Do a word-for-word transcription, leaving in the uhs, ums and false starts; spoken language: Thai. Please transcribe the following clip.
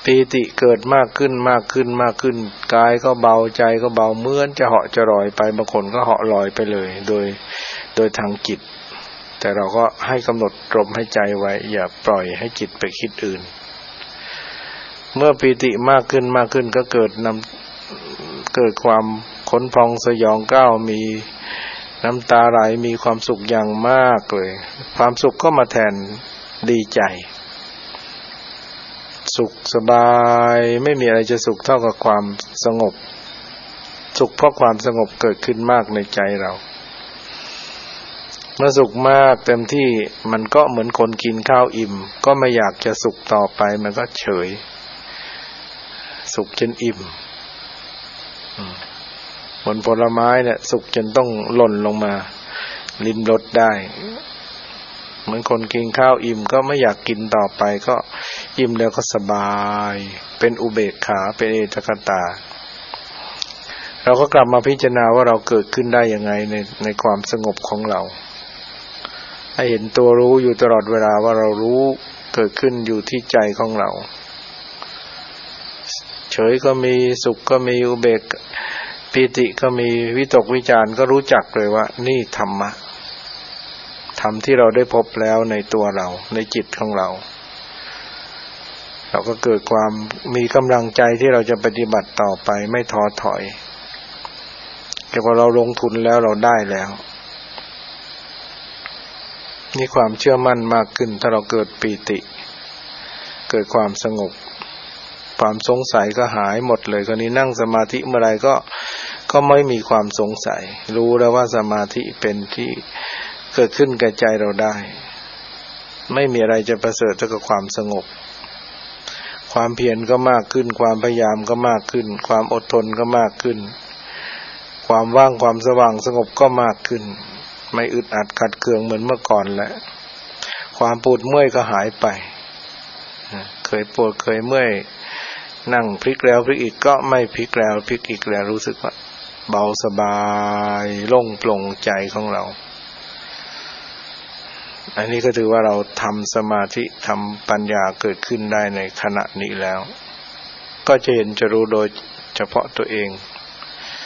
ปีติเกิดมากขึ้นมากขึ้นมากขึ้นกายก็เบาใจก็เบาเหมือนจะเหาะจะลอยไปบางคนก็เหาะลอยไปเลยโดยโดยทางจิตแต่เราก็ให้กำหนดลมให้ใจไว้อย่าปล่อยให้จิตไปคิดอื่นเมื่อปีติมากขึ้นมากขึ้นก็เกิดนำเกิดความขนพองสยองก้าวมีน้ำตาไหลมีความสุขอย่างมากเลยความสุขก็มาแทนดีใจสุขสบายไม่มีอะไรจะสุขเท่ากับความสงบสุขเพราะความสงบเกิดขึ้นมากในใจเราเมื่อสุขมากเต็มที่มันก็เหมือนคนกินข้าวอิ่มก็ไม่อยากจะสุขต่อไปมันก็เฉยสุขจนอิ่มผลผลไม้เนี่ยสุขจนต้องหล่นลงมาลิ้มรสได้เหมือนคนกินข้าวอิ่มก็ไม่อยากกินต่อไปก็อิ่มแล้วก็สบายเป็นอุเบกขาเป็นเอตคตาเราก็กลับมาพิจารณาว่าเราเกิดขึ้นได้ยังไงในในความสงบของเราให้เห็นตัวรู้อยู่ตลอดเวลาว่าเรารู้เกิดขึ้นอยู่ที่ใจของเราเฉยก็มีสุขก็มีอุเบกปีติก็มีวิตกวิจารก็รู้จักเลยว่านี่ธรรมะธรรมที่เราได้พบแล้วในตัวเราในจิตของเราเราก็เกิดความมีกำลังใจที่เราจะปฏิบัติต่อไปไม่ท้อถอยแต่พอเราลงทุนแล้วเราได้แล้วนี่ความเชื่อมั่นมากขึ้นถ้าเราเกิดปีติเกิดความสงบความสงสัยก็หายหมดเลยคราวนี้นั่งสมาธิเมื่อไรก็ก็ไม่มีความสงสัยรู้แล้วว่าสมาธิเป็นที่เกิดขึ้นกับใจเราได้ไม่มีอะไรจะประเสริฐเท่ากับความสงบความเพียรก็มากขึ้นความพยายามก็มากขึ้นความอดทนก็มากขึ้นความว่างความสว่างสงบก็มากขึ้นไม่อึดอัดขัดเคืองเหมือนเมื่อก่อนแล้วความปวดเมื่อยก็หายไปเคยปวดเคยเมื่อยนั่งพลิกแล้วพลิกอีกก็ไม่พลิกแล้วพลิกอีกแล้วรู้สึกว่าเบาสบายโล่งโปร่งใจของเราอันนี้ก็ถือว่าเราทำสมาธิทำปัญญาเกิดขึ้นได้ในขณะนี้แล้วก็จะเห็นจะรู้โดยเฉพาะตัวเอง